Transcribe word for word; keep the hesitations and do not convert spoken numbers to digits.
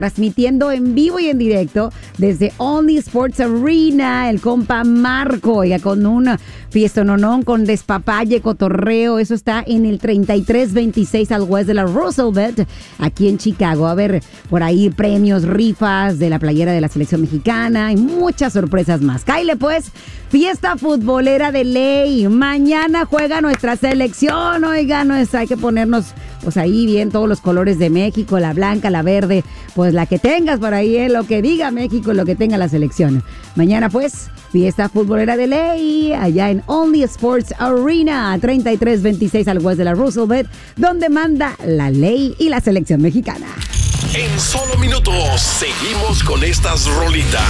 Transmitiendo en vivo y en directo desde Only Sports Arena, el compa Marco, oiga, con una fiesta nonón, con despapalle, cotorreo. Eso está en el treinta y tres veintiséis al West de la Roosevelt, aquí en Chicago. A ver, por ahí premios, rifas de la playera de la selección mexicana y muchas sorpresas más. Cáile pues, fiesta futbolera de ley. Mañana juega nuestra selección, oiga, no es, hay que ponernos pues ahí bien todos los colores de México, la blanca, la verde, pues la que tengas por ahí, eh, lo que diga México, lo que tenga la selección. Mañana pues, fiesta futbolera de ley, allá en Only Sports Arena, treinta y tres veintiséis al West de la Roosevelt, donde manda la ley y la selección mexicana. En solo minutos, seguimos con estas rolitas.